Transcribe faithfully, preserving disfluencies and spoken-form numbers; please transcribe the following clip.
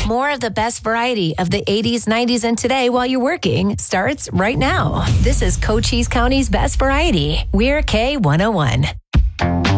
More of the best variety of the eighties, nineties, and today while you're working starts right now. This is Cochise County's Best Variety. We're K one oh one.